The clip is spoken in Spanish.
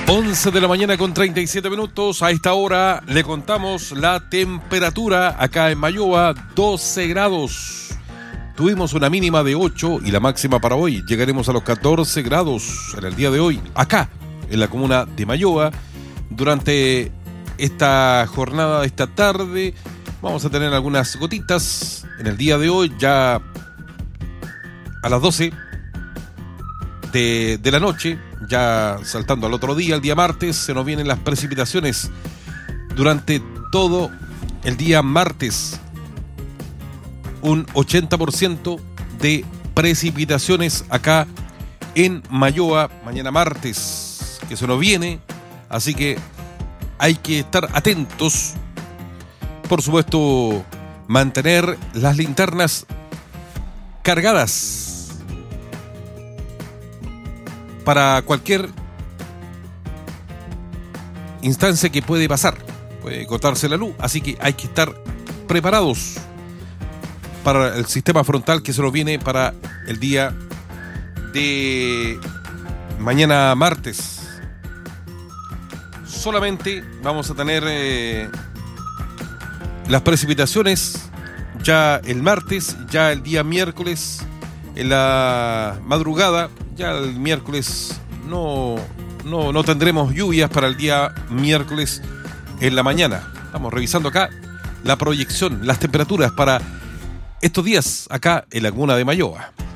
11 de la mañana con 37 minutos. A esta hora le contamos la temperatura acá en Mayoa, 12 grados. Tuvimos una mínima de 8 y la máxima para hoy. Llegaremos a los 14 grados en el día de hoy, acá en la comuna de Mayoa. Durante esta jornada, esta tarde, vamos a tener algunas gotitas. En el día de hoy, ya a las 12 de la noche, ya saltando al otro día, el día martes, se nos vienen las precipitaciones durante todo el día martes. Un 80% de precipitaciones acá en Mayoa, mañana martes, que se nos viene, así que hay que estar atentos. Por supuesto, mantener las linternas cargadas para cualquier instancia que puede pasar. Puede cortarse la luz, así que hay que estar preparados para el sistema frontal que se nos viene para el día de mañana martes. Solamente vamos a tener las precipitaciones ya el martes, ya el día miércoles en la madrugada. Ya el miércoles no tendremos lluvias para el día miércoles en la mañana. Estamos revisando acá la proyección, las temperaturas para estos días acá en la comuna de Mayoa.